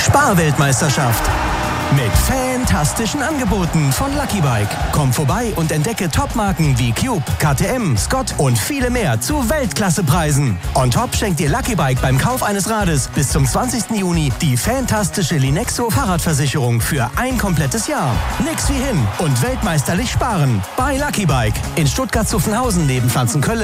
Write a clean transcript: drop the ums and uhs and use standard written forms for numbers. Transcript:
Sparweltmeisterschaft. Mit fantastischen Angeboten von Lucky Bike. Komm vorbei und entdecke Topmarken wie Cube, KTM, Scott und viele mehr zu Weltklassepreisen. On top schenkt dir Lucky Bike beim Kauf eines Rades bis zum 20. Juni die fantastische Linexo Fahrradversicherung für ein komplettes Jahr. Nix wie hin und weltmeisterlich sparen. Bei Lucky Bike in Stuttgart-Zuffenhausen neben Pflanzenkölle.